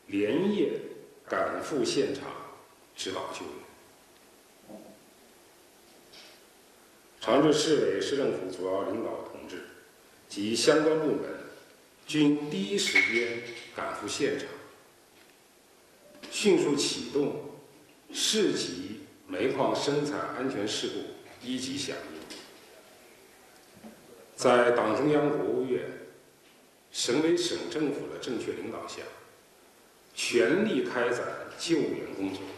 连夜赶赴现场指导救援。长治市委市政府主要领导同志及相关部门均第一时间赶赴现场，迅速启动市级煤矿生产安全事故一级响应。在党中央、国务院、省委省政府的正确领导下，全力开展救援工作。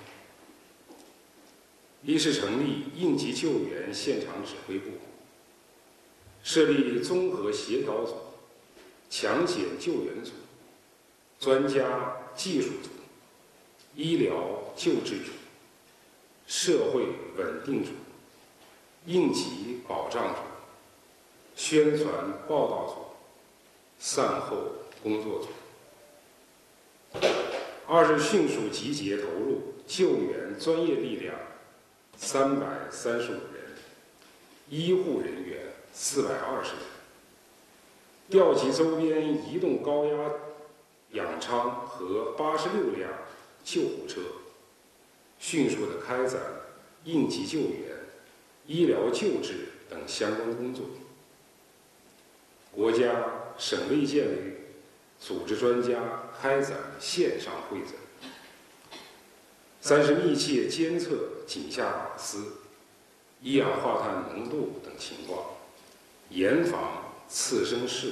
一是成立应急救援现场指挥部，设立综合协调组、抢险救援组、专家技术组、医疗救治组、社会稳定组、应急保障组、宣传报道组、善后工作组。二是迅速集结投入救援专业力量335人，医护人员420人，调集周边移动高压氧舱和86辆救护车，迅速地开展应急救援、医疗救治等相关工作。国家、省卫健委组织专家开展线上会诊。三是密切监测井下瓦斯、一氧化碳浓度等情况，严防次生事故。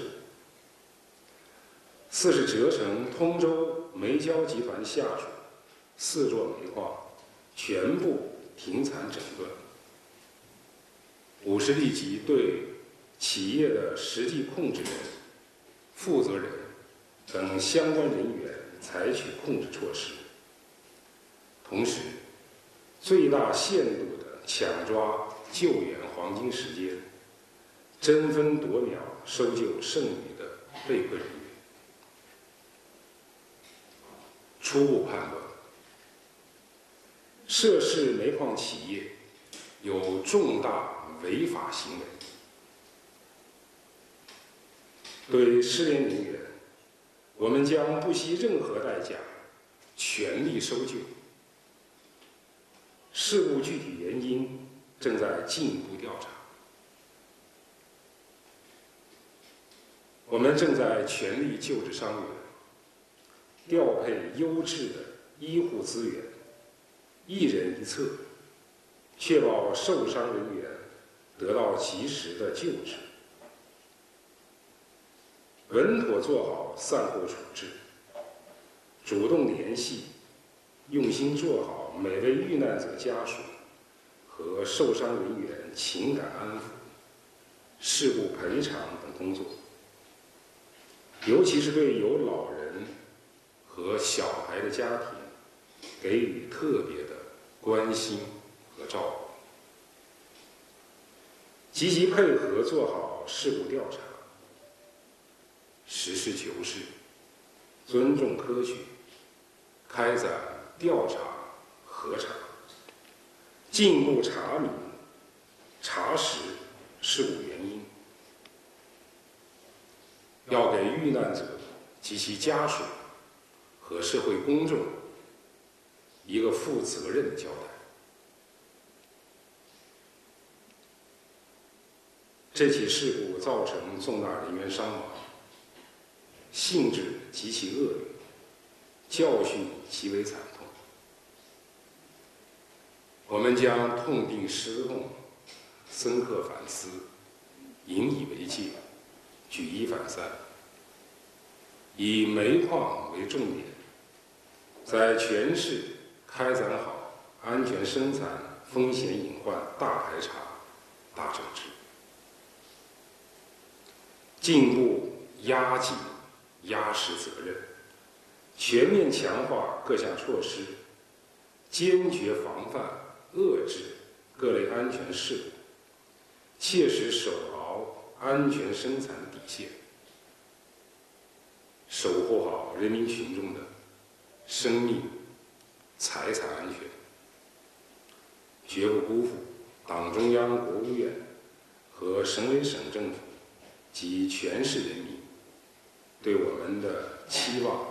四是责成通州煤焦集团下属4座煤矿全部停产整顿。五是立即对企业的实际控制人、负责人等相关人员采取控制措施，同时最大限度地抢抓救援黄金时间，争分夺秒搜救剩余的被困人员。初步判断，涉事煤矿企业有重大违法行为，对失联人员，我们将不惜任何代价全力搜救。事故具体原因正在进一步调查，我们正在全力救治伤员，调配优质的医护资源，一人一侧，确保受伤人员得到及时的救治，稳妥做好善后处置，主动联系，用心做好每位遇难者家属和受伤人员情感安抚、事故赔偿等工作，尤其是对有老人和小孩的家庭给予特别的关心和照顾，积极配合做好事故调查，实事求是，尊重科学，开展调查核查，进一步查明查实事故原因，要给遇难者及其家属和社会公众一个负责任的交代。这起事故造成重大人员伤亡，性质极其恶劣，教训极为惨痛。我们将痛定思痛，深刻反思，引以为戒，举一反三，以煤矿为重点，在全市开展好安全生产风险隐患大排查、大整治，进一步压紧压实责任，全面强化各项措施，坚决防范遏制各类安全事故，切实守牢安全生产底线，守护好人民群众的生命、财产安全，绝不辜负党中央、国务院和省委省政府及全市人民对我们的期望